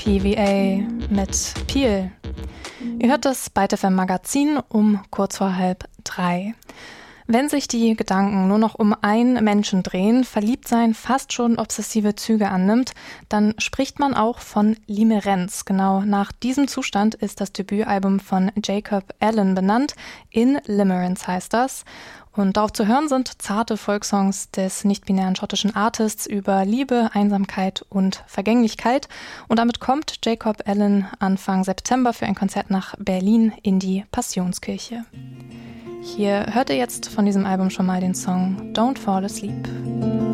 PVA mit Peel. Ihr hört das Byte FM Magazin um kurz vor 2:30. Wenn sich die Gedanken nur noch um einen Menschen drehen, Verliebtsein fast schon obsessive Züge annimmt, dann spricht man auch von Limerenz. Genau nach diesem Zustand ist das Debütalbum von Jacob Allen benannt. In Limerence heißt das. Und darauf zu hören sind zarte Folksongs des nicht-binären schottischen Artists über Liebe, Einsamkeit und Vergänglichkeit. Und damit kommt Jacob Allen Anfang September für ein Konzert nach Berlin in die Passionskirche. Hier hört ihr jetzt von diesem Album schon mal den Song Don't Fall Asleep.